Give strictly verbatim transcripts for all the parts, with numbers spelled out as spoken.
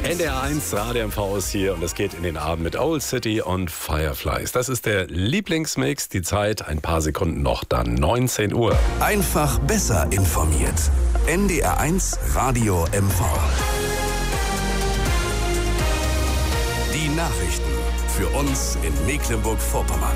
N D R eins Radio M V ist hier und es geht in den Abend mit Old City und Fireflies. Das ist der Lieblingsmix. Die Zeit, ein paar Sekunden noch, dann neunzehn Uhr. Einfach besser informiert. N D R eins Radio M V. Die Nachrichten für uns in Mecklenburg-Vorpommern.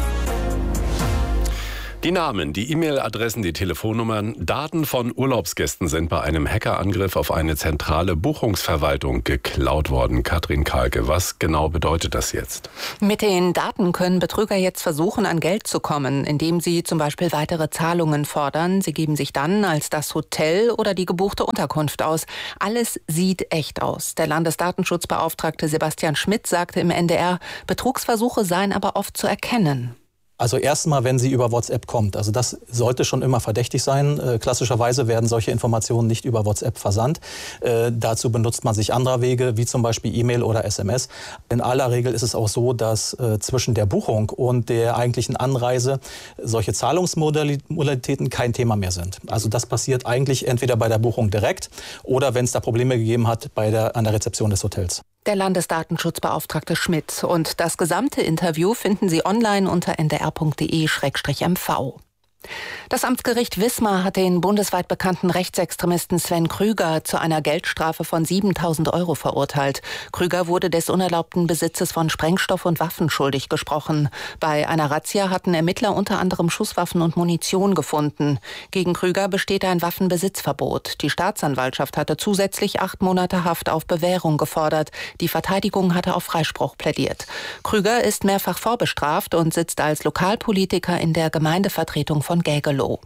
Die Namen, die E-Mail-Adressen, die Telefonnummern, Daten von Urlaubsgästen sind bei einem Hackerangriff auf eine zentrale Buchungsverwaltung geklaut worden. Katrin Kalke, was genau bedeutet das jetzt? Mit den Daten können Betrüger jetzt versuchen, an Geld zu kommen, indem sie zum Beispiel weitere Zahlungen fordern. Sie geben sich dann als das Hotel oder die gebuchte Unterkunft aus. Alles sieht echt aus. Der Landesdatenschutzbeauftragte Sebastian Schmidt sagte im N D R, Betrugsversuche seien aber oft zu erkennen. Also erstmal, wenn sie über WhatsApp kommt. Also das sollte schon immer verdächtig sein. Äh, klassischerweise werden solche Informationen nicht über WhatsApp versandt. Äh, dazu benutzt man sich anderer Wege, wie zum Beispiel E-Mail oder S M S. In aller Regel ist es auch so, dass äh, zwischen der Buchung und der eigentlichen Anreise solche Zahlungsmodalitäten kein Thema mehr sind. Also das passiert eigentlich entweder bei der Buchung direkt oder wenn es da Probleme gegeben hat bei der, an der Rezeption des Hotels. Der Landesdatenschutzbeauftragte Schmidt. Und das gesamte Interview finden Sie online unter n d r punkt d e slash m v. Das Amtsgericht Wismar hat den bundesweit bekannten Rechtsextremisten Sven Krüger zu einer Geldstrafe von siebentausend Euro verurteilt. Krüger wurde des unerlaubten Besitzes von Sprengstoff und Waffen schuldig gesprochen. Bei einer Razzia hatten Ermittler unter anderem Schusswaffen und Munition gefunden. Gegen Krüger besteht ein Waffenbesitzverbot. Die Staatsanwaltschaft hatte zusätzlich acht Monate Haft auf Bewährung gefordert. Die Verteidigung hatte auf Freispruch plädiert. Krüger ist mehrfach vorbestraft und sitzt als Lokalpolitiker in der Gemeindevertretung von Gägelow.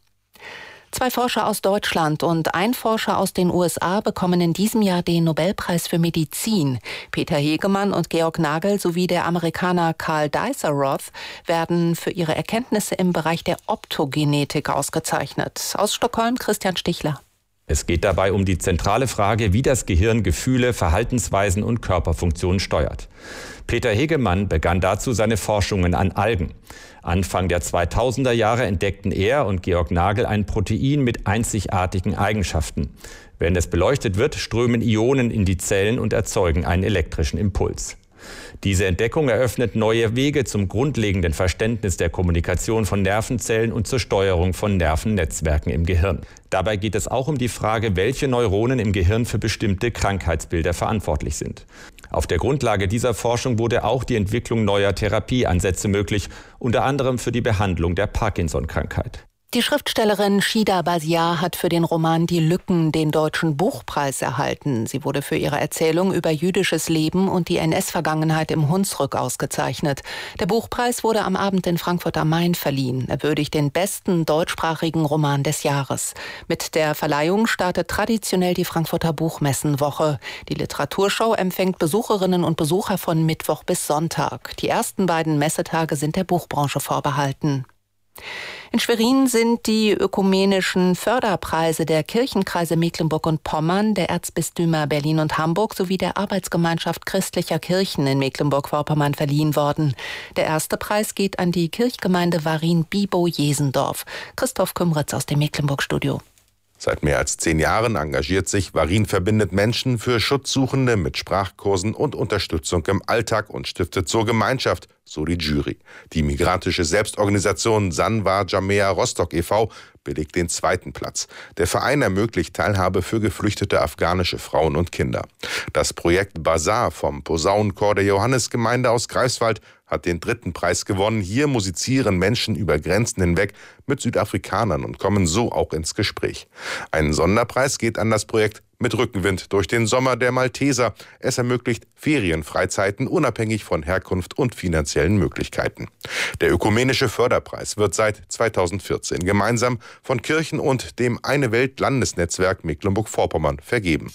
Zwei Forscher aus Deutschland und ein Forscher aus den U S A bekommen in diesem Jahr den Nobelpreis für Medizin. Peter Hegemann und Georg Nagel sowie der Amerikaner Karl Dies-Roth werden für ihre Erkenntnisse im Bereich der Optogenetik ausgezeichnet. Aus Stockholm Christian Stichler. Es geht dabei um die zentrale Frage, wie das Gehirn Gefühle, Verhaltensweisen und Körperfunktionen steuert. Peter Hegemann begann dazu seine Forschungen an Algen. Anfang der zweitausender Jahre entdeckten er und Georg Nagel ein Protein mit einzigartigen Eigenschaften. Wenn es beleuchtet wird, strömen Ionen in die Zellen und erzeugen einen elektrischen Impuls. Diese Entdeckung eröffnet neue Wege zum grundlegenden Verständnis der Kommunikation von Nervenzellen und zur Steuerung von Nervennetzwerken im Gehirn. Dabei geht es auch um die Frage, welche Neuronen im Gehirn für bestimmte Krankheitsbilder verantwortlich sind. Auf der Grundlage dieser Forschung wurde auch die Entwicklung neuer Therapieansätze möglich, unter anderem für die Behandlung der Parkinson-Krankheit. Die Schriftstellerin Shida Baziar hat für den Roman Die Lücken den Deutschen Buchpreis erhalten. Sie wurde für ihre Erzählung über jüdisches Leben und die N S-Vergangenheit im Hunsrück ausgezeichnet. Der Buchpreis wurde am Abend in Frankfurt am Main verliehen. Er würdigt den besten deutschsprachigen Roman des Jahres. Mit der Verleihung startet traditionell die Frankfurter Buchmessenwoche. Die Literaturshow empfängt Besucherinnen und Besucher von Mittwoch bis Sonntag. Die ersten beiden Messetage sind der Buchbranche vorbehalten. In Schwerin sind die ökumenischen Förderpreise der Kirchenkreise Mecklenburg und Pommern, der Erzbistümer Berlin und Hamburg sowie der Arbeitsgemeinschaft christlicher Kirchen in Mecklenburg-Vorpommern verliehen worden. Der erste Preis geht an die Kirchgemeinde Warin-Bibow-Jesendorf. Christoph Kümritz aus dem Mecklenburg-Studio. Seit mehr als zehn Jahren engagiert sich Warin verbindet Menschen für Schutzsuchende mit Sprachkursen und Unterstützung im Alltag und stiftet so Gemeinschaft, so die Jury. Die migrantische Selbstorganisation Sanwa Jamea Rostock e V belegt den zweiten Platz. Der Verein ermöglicht Teilhabe für geflüchtete afghanische Frauen und Kinder. Das Projekt Bazar vom Posaunenchor der Johannesgemeinde aus Greifswald hat den dritten Preis gewonnen. Hier musizieren Menschen über Grenzen hinweg mit Südafrikanern und kommen so auch ins Gespräch. Ein Sonderpreis geht an das Projekt Mit Rückenwind durch den Sommer der Malteser. Es ermöglicht Ferienfreizeiten unabhängig von Herkunft und finanziellen Möglichkeiten. Der ökumenische Förderpreis wird seit zweitausendvierzehn gemeinsam von Kirchen und dem Eine Welt Landesnetzwerk Mecklenburg-Vorpommern vergeben.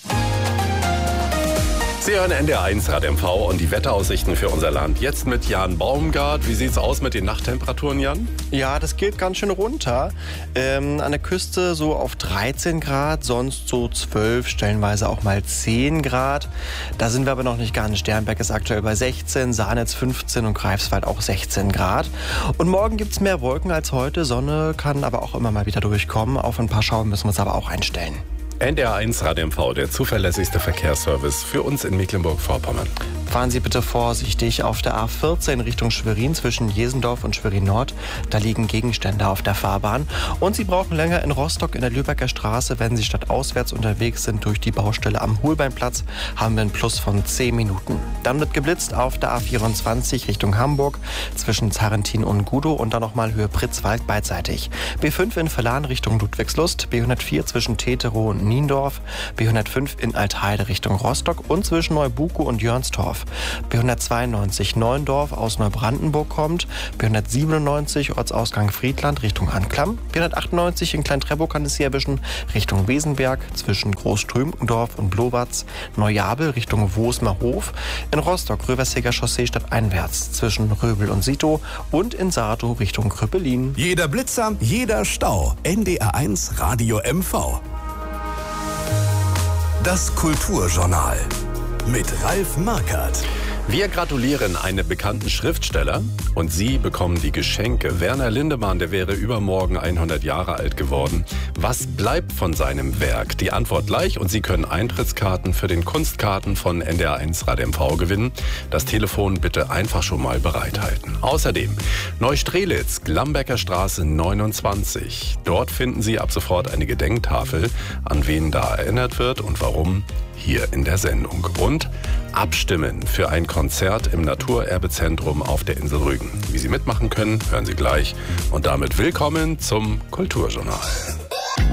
Sie hören N D R eins Radio M V und die Wetteraussichten für unser Land. Jetzt mit Jan Baumgart. Wie sieht's aus mit den Nachttemperaturen, Jan? Ja, das geht ganz schön runter. Ähm, an der Küste so auf dreizehn Grad, sonst so zwölf, stellenweise auch mal zehn Grad. Da sind wir aber noch nicht ganz. Sternberg ist aktuell bei sechzehn, Saarnetz fünfzehn und Greifswald auch sechzehn Grad. Und morgen gibt's mehr Wolken als heute. Sonne kann aber auch immer mal wieder durchkommen. Auf ein paar Schauer müssen wir uns aber auch einstellen. N D R eins Radio M V, der zuverlässigste Verkehrsservice für uns in Mecklenburg-Vorpommern. Fahren Sie bitte vorsichtig auf der A vierzehn Richtung Schwerin zwischen Jesendorf und Schwerin-Nord. Da liegen Gegenstände auf der Fahrbahn. Und Sie brauchen länger in Rostock in der Lübecker Straße. Wenn Sie stadtauswärts unterwegs sind durch die Baustelle am Holbeinplatz, haben wir einen Plus von zehn Minuten. Dann wird geblitzt auf der A vierundzwanzig Richtung Hamburg zwischen Zarrentin und Gudow und dann nochmal Höhe Pritzwalk beidseitig. B fünf in Verlan Richtung Ludwigslust, B hundertvier zwischen Teterow und Niendorf, B hundertfünf in Altheide Richtung Rostock und zwischen Neubuko und Jörnstorf. B hundertzweiundneunzig Neuendorf aus Neubrandenburg kommt, B hundertsiebenundneunzig Ortsausgang Friedland Richtung Anklam, B hundertachtundneunzig in Klein-Treppow kann es hier erwischen Richtung Wesenberg zwischen Großströmendorf und Blowatz, Neujabel Richtung Wosmerhof, in Rostock Röverseger Chaussee stadteinwärts zwischen Röbel und Sito und in Saartow Richtung Krüppelin. Jeder Blitzer, jeder Stau. N D R eins Radio M V. Das Kulturjournal mit Ralf Markert. Wir gratulieren einem bekannten Schriftsteller und Sie bekommen die Geschenke. Werner Lindemann, der wäre übermorgen hundert Jahre alt geworden. Was bleibt von seinem Werk? Die Antwort gleich und Sie können Eintrittskarten für den Kunstkarten von N D R eins Radio M V gewinnen. Das Telefon bitte einfach schon mal bereithalten. Außerdem Neustrelitz, Glambecker Straße neunundzwanzig. Dort finden Sie ab sofort eine Gedenktafel, an wen da erinnert wird und warum, hier in der Sendung. Und abstimmen für ein Konzert im Naturerbezentrum auf der Insel Rügen. Wie Sie mitmachen können, hören Sie gleich. Und damit willkommen zum Kulturjournal.